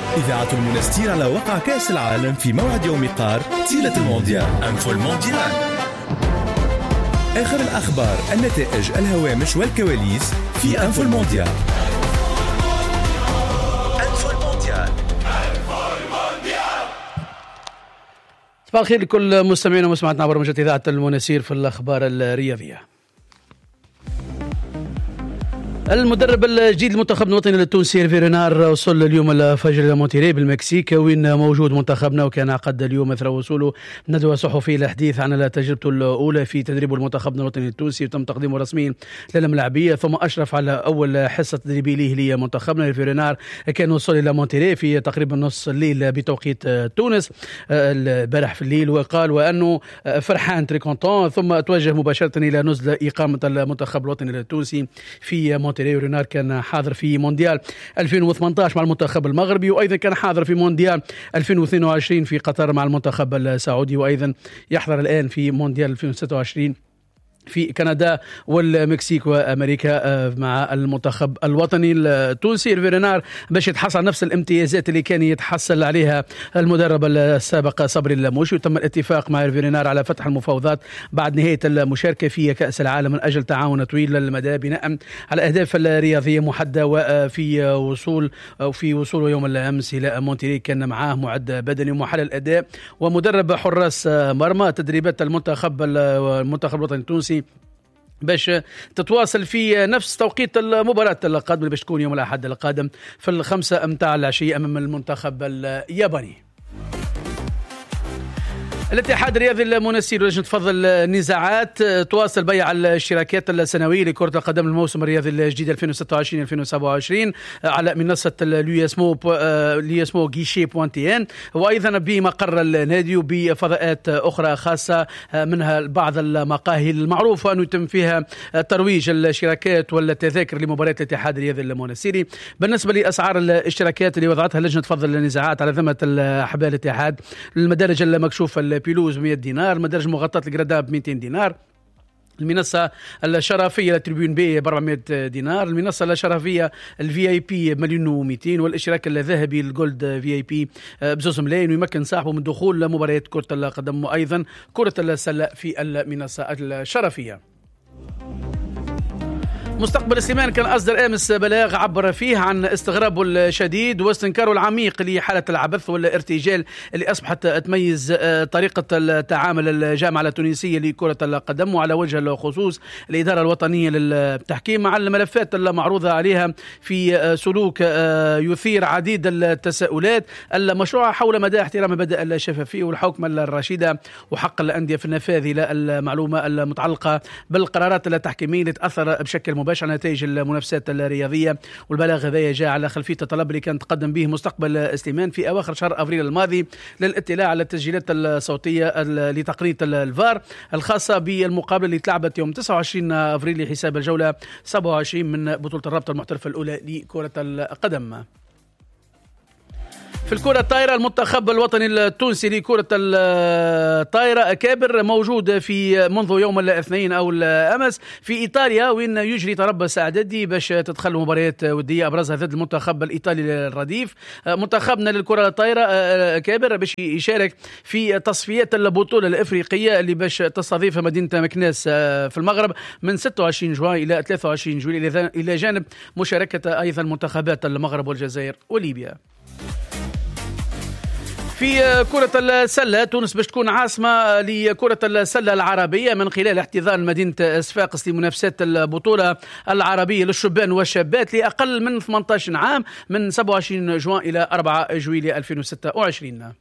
إذاعة المنستير على وقع كأس العالم في موعد يوم قار تيلة المونديال أنفو المونديال. آخر الأخبار، النتائج، الهوامش والكواليس في أنفو المونديال. أنفو المونديال. صباح الخير لكل مستمعينا ومستمعاتنا عبر موجات إذاعة المنستير في الأخبار الرياضية. المدرب الجديد المنتخب الوطني التونسي هيرفي رينار وصل اليوم الفجر إلى مونتيري بالمكسيك وين موجود منتخبنا، وكان عقد اليوم اثر وصوله ندوة صحفية للحديث عن تجربته الأولى في تدريب المنتخب الوطني التونسي، وتم تقديمه رسميا للملاعبية، ثم أشرف على أول حصة تدريبية ليه لمنتخبنا. هيرفي رينار كان وصل إلى مونتيري في تقريبا نص الليل بتوقيت تونس البارح في الليل، وقال وأنه فرحان تري كونتون، ثم توجه مباشرة إلى نزل إقامة المنتخب الوطني التونسي في مونتيري. رينار كان حاضر في مونديال 2018 مع المنتخب المغربي، وأيضا كان حاضر في مونديال 2022 في قطر مع المنتخب السعودي، وأيضا يحضر الآن في مونديال 2026 في كندا والمكسيك وأمريكا مع المنتخب الوطني التونسي. هيرفي رينار باش يتحصل على نفس الامتيازات اللي كان يتحصل عليها المدرب السابق صبري اللاموشي، وتم الاتفاق مع هيرفي رينار على فتح المفاوضات بعد نهاية المشاركة في كأس العالم من أجل تعاون طويل المدى بناء على أهداف الرياضية محددة. وفي وصوله يوم الأمس إلى مونتيري كان معاه معد بدني ومحلل أداء ومدرب حراس مرمى. تدريبات المنتخب الوطني التونسي باش تتواصل في نفس توقيت المباراة القادمة اللي باش تكون يوم الأحد القادم في 5 متاع العشية أمام المنتخب الياباني. الاتحاد الرياضي المنستير لجنة فضل النزاعات تواصل بيع الاشتراكات السنوية لكرة القدم الموسم الرياضي الجديد 2026-2027 على منصة ليسمو غيشي بوانتيان، وأيضا بمقر النادي وبفضاءات أخرى خاصة منها بعض المقاهي المعروفة أنه يتم فيها ترويج الاشتراكات والتذاكر لمباريات الاتحاد الرياضي المنستيري. بالنسبة لأسعار الاشتراكات اللي وضعتها لجنة فضل النزاعات على ذمة أحبال الاتحاد، المدارج المكشوفة بيلوز 100 دينار، المدارج مغطاة الجرادة ب 200 دينار، المنصة الشرفية لتريبيون بي ب 400 دينار، المنصة الشرفية الفي اي بي ب 1,200,000، والاشتراك الذهبي الجولد في اي بي ب2 ملايين، ويمكن صاحبه من دخول مباريات كرة القدم وأيضا كرة السلة في المنصة الشرفية. مستقبل سليمان كان أصدر أمس بلاغ عبر فيه عن استغرابه الشديد واستنكاره العميق لحالة العبث والارتجال اللي أصبحت تميز طريقة التعامل الجامعة التونسية لكرة القدم، وعلى وجه الخصوص الإدارة الوطنية للتحكيم مع الملفات المعروضة عليها في سلوك يثير عديد التساؤلات المشروعة حول مدى احترام مبادئ الشفافية والحكم الرشيدة وحق الأندية في النفاذ إلى المعلومة المتعلقة بالقرارات التحكيمية اللي تأثر بشكل مباشر على نتائج المنافسات الرياضية. والبلاغ هذا جاء على خلفية الطلب اللي كان تقدم به مستقبل سليمان في أواخر شهر أفريل الماضي للاطلاع على التسجيلات الصوتية لتقنية الفار الخاصة بالمقابلة اللي تلعبت يوم 29 أفريل لحساب الجولة 27 من بطولة الرابطة المحترفة الأولى لكرة القدم. في الكرة الطائرة، المنتخب الوطني التونسي لكرة الطائرة أكابر موجود في منذ يوم الاثنين أو الأمس في إيطاليا، وين يجري تربص أعدادي باش تدخل مباريات ودية أبرزها ضد المنتخب الإيطالي الرديف. منتخبنا للكرة الطائرة أكابر باش يشارك في تصفيات البطولة الإفريقية اللي باش تستضيف مدينة مكناس في المغرب من 26 جوان إلى 23 جويلية، إلى جانب مشاركة أيضا منتخبات المغرب والجزائر وليبيا. في كرة السلة، تونس باش تكون عاصمة لكرة السلة العربية من خلال احتضان مدينة صفاقس لمنافسات البطولة العربية للشبان والشابات لأقل من 18 عام من 27 جوان إلى 4 جويلية 2026.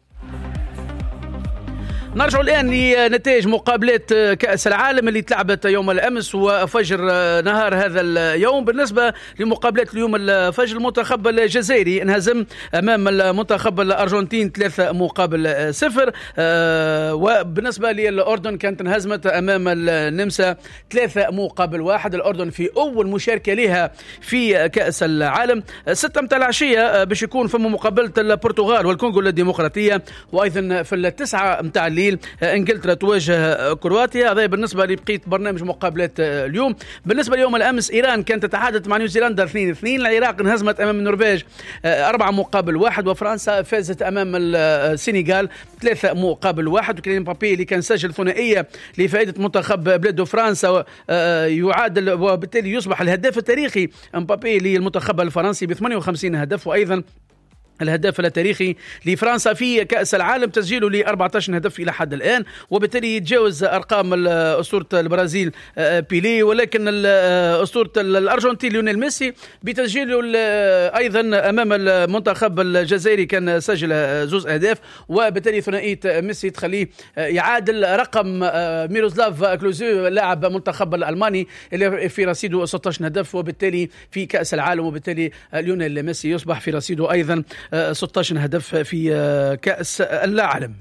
نرجع الآن لنتائج مقابلات كأس العالم اللي تلعبت يوم الأمس وفجر نهار هذا اليوم. بالنسبة لمقابلات اليوم الفجر، المنتخب الجزائري انهزم أمام المنتخب الأرجنتين 3-0، وبالنسبة للأردن كانت انهزمت أمام النمسا 3-1. الأردن في أول مشاركة لها في كأس العالم. 6 متاع العشية باش يكون في مقابلة البرتغال والكونغو الديمقراطية، وأيضا في 9 متاع الليل انجلترا تواجه كرواتيا. هذا بالنسبه لبقيه برنامج مقابلات اليوم. بالنسبه ليوم الامس ايران كانت تتحدث مع نيوزيلندا 2-2. العراق انهزمت امام النرويج 4-1، وفرنسا فازت امام السنغال 3-1. وكيليان مبابي اللي كان سجل ثنائيه لفائده منتخب بلاد فرنسا يعادل وبالتالي يصبح الهداف التاريخي مبابي للمنتخب الفرنسي ب 58 هدف، وايضا الهداف التاريخي لفرنسا في كأس العالم تسجيله ل 14 هدف إلى حد الآن، وبالتالي يتجاوز أرقام أسطورة البرازيل بيلي، ولكن أسطورة الأرجنتين ليونيل ميسي بتسجيله أيضا أمام المنتخب الجزائري كان سجل 2 أهداف، وبالتالي ثنائية ميسي تخليه يعادل رقم ميروسلاف كلوزو لاعب منتخب الألماني اللي في رصيده 16 هدف، وبالتالي في كأس العالم، وبالتالي ليونيل ميسي يصبح في رصيده أيضا 16 هدف في كأس العالم.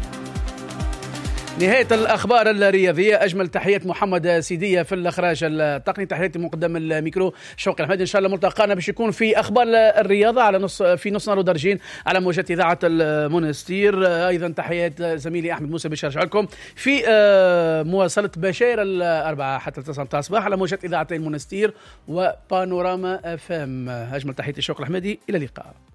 نهاية الأخبار الرياضية. أجمل تحيات محمد سيدية في الإخراج التقني، تحياتي مقدم الميكرو شوقي الحميد. إن شاء الله ملتقانا باش يكون في أخبار الرياضة على نص نهار ودرجين على موجات إذاعة المونستير. أيضا تحيات زميلي أحمد موسى باش يرجع لكم في مواصلة بشير 4 حتى 9 متاع الصباح على موجات إذاعة المونستير وبانوراما FM. أجمل تحياتي شوقي الحميدي، إلى اللقاء.